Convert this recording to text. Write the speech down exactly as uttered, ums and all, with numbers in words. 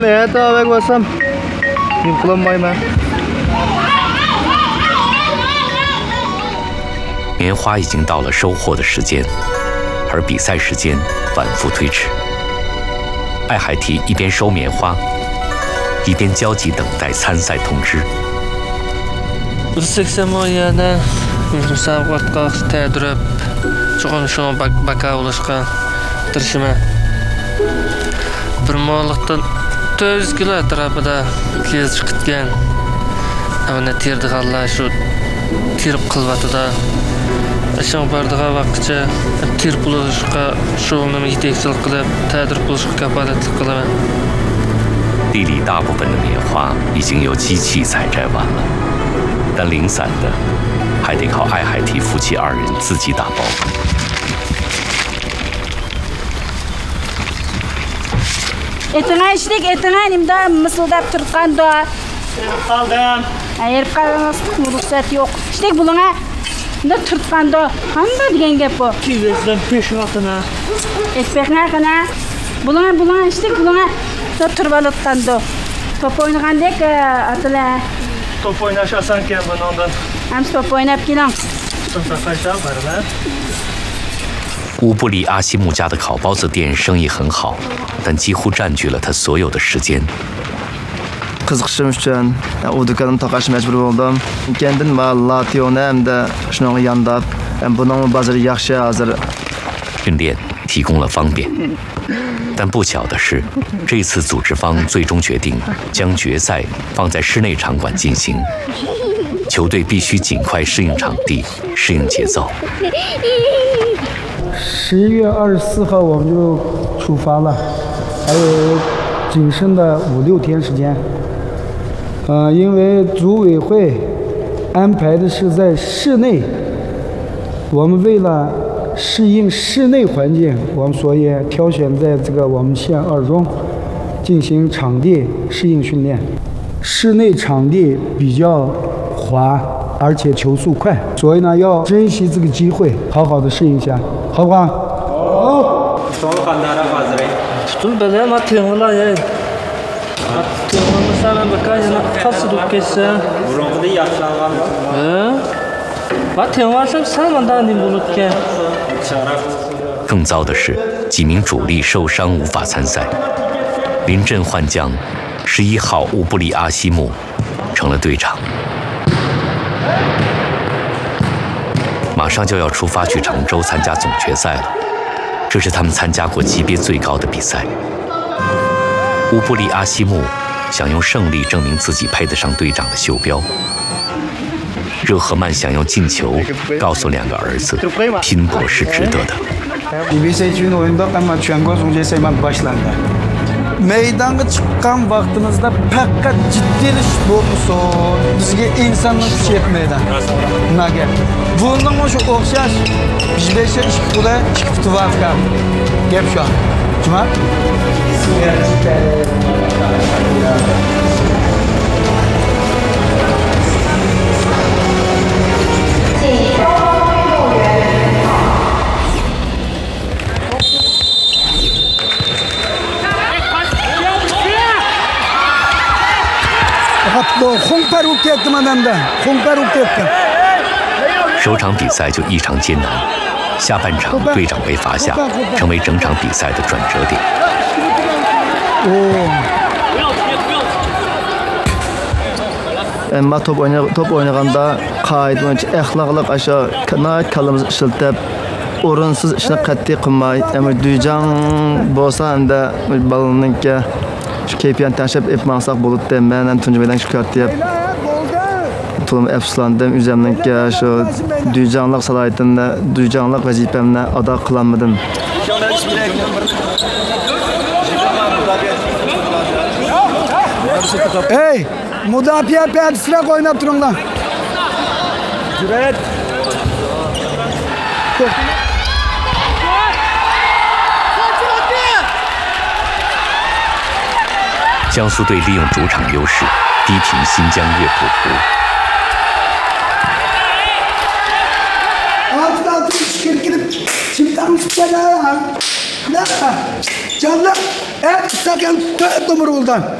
Evet abi basam. Yıkılamayım. 棉花已经到了收获的时间，而比赛时间反复推迟。艾海提一边收棉花，一边焦急等待参赛通知。 seksamoyada musobaqaga tayyorlab cho'qin shu baka olishga tirishiman. Bir mo'liqda to'rt yuz kilo atrofida kez chiqitgan. Ana terdiganlar shu terib qilvatida ishon bardiga vaqtcha terib bo'lishga shu nima yetakchilik qilib tayyorlab bo'lishga kafolatlik qilaman. 地里大部分的棉花已经由机器采摘完了，但零散的还得靠艾海提夫妻二人自己打包。 Etine işlik, etine nimde mısıldap Türkanda. Erip kaldım. Erip kaldım, ruhsat yok. İşlik buluna da Türkanda. Handa diyen gep bu. Kivezden peşin altına. Etpekler kana. Buluna buluna işlik buluna da turbalıktandı. Top oynagandek atıla. Top oynaşasanken ben ondan. Hem top oynap gilan. Kaçtan varlar. 乌布里阿西木家的烤包子店生意很好，但几乎占据了他所有的时间。 Qiziqishim uchun u do'konimni taqashga majbur bo'ldim. Kendin mallatiyoni hamda shunga yandab, buning bozori yaxshi hozir. 训练提供了方便，但不巧的是，这次组织方最终决定将决赛放在室内场馆进行，球队必须尽快适应场地，适应节奏。 十一月二十四号我们就出发了，还有仅剩的五六天时间。呃，因为组委会安排的是在室内，我们为了适应室内环境，我们所以挑选在这个我们县二中进行场地适应训练。室内场地比较滑，而且球速快，所以呢要珍惜这个机会，好好的适应一下。 好吧。好。 Tutun böyle ama tığla ya. Tığla sana bakayım nasıl tutkesin. Burun'da yaşlangan. He? Bak tığla sen samandan din bulutken. 更糟的是，几名主力受伤无法参赛。临阵换将，十一号乌布里阿西木成了队长。 马上就要出发去常州参加总决赛了，这是他们参加过级别最高的比赛。乌布里阿西木想用胜利证明自己配得上队长的袖标。热赫曼想用进球告诉两个儿子，拼搏是值得的。 Meydanga chiqqan vaqtimizda faqat jiddiylik bo'lmasin, bizga insonlik kuchi yetmaydi. Nimaga? Bundan o'sha o'xshash besh besh ikki qo'la ikki putvavka. Gap shu. Nima? Honpar u ketdim adamdan. Honpar u ketdim. 首场比赛就异常艰难，下半场队长被罚下，成为整场比赛的转折点。 Ama top oynay top oynaganda qoida bo'yicha axloqliq asho kanat kalamizni ishlatib o'rinsiz ishni qat'iy qilmay, ama duyjang bo'lsa hamda balaninki shu kayfiyatni tashlab etmasak bo'ladi. Men ham tunji maydonga chiqib deb to'lim afsuslandim. O'zimninki shu duyjanlik salohiyatini, duyjanlik vazifamni ado qilolmadim. Hey, mudofaa piyodasida o'ynab turinglar. Jurat. 江苏队利用主场优势，逼平新疆乐谱图。 Altı altı çıkıp gidip çimden tutacağım. Ne? Canlı et sakın tö ömür oldan.